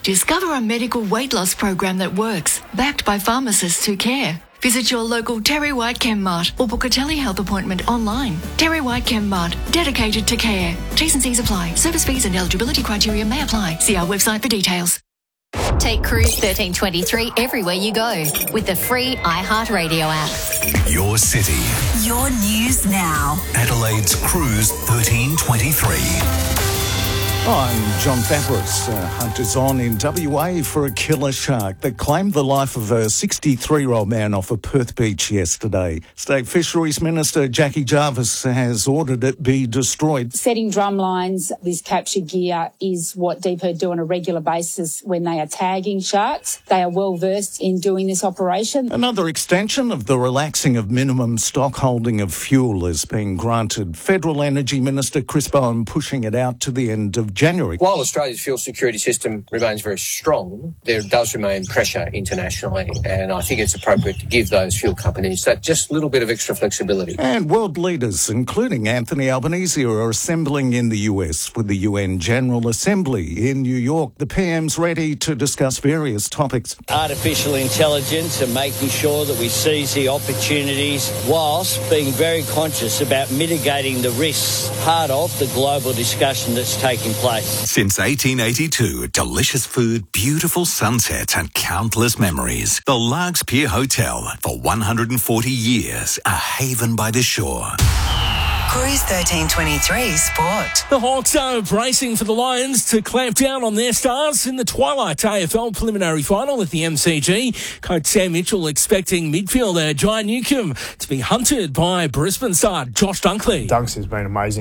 Discover a medical weight loss program that works, backed by pharmacists who care. Visit your local Terry White Chemmart or book a telehealth appointment online. Terry White Chemmart, dedicated to care. T's and C's apply. Service fees and eligibility criteria may apply. See our website for details. Take Cruise 1323 everywhere you go with the free iHeartRadio app. Your city. Your news now. Adelaide's Cruise 1323. I'm John Fabris. Hunters on in WA for a killer shark that claimed the life of a 63-year-old man off a Perth beach yesterday. State Fisheries Minister Jackie Jarvis has ordered it be destroyed. Setting drum lines, this capture gear is what Deepherd do on a regular basis when they are tagging sharks. They are well versed in doing this operation. Another extension of the relaxing of minimum stock holding of fuel is being granted. Federal Energy Minister Chris Bowen pushing it out to the end of January. While Australia's fuel security system remains very strong, there does remain pressure internationally, and I think it's appropriate to give those fuel companies that just little bit of extra flexibility. And world leaders, including Anthony Albanese, are assembling in the US with the UN General Assembly in New York. The PM's ready to discuss various topics. Artificial intelligence and making sure that we seize the opportunities whilst being very conscious about mitigating the risks, part of the global discussion that's taking place. Since 1882, delicious food, beautiful sunsets and countless memories. The Largs Pier Hotel, for 140 years, a haven by the shore. Cruise 1323 Sport. The Hawks are bracing for the Lions to clamp down on their stars in the Twilight AFL preliminary final at the MCG. Coach Sam Mitchell expecting midfielder Jai Newcombe to be hunted by Brisbane star Josh Dunkley. Dunks has been amazing.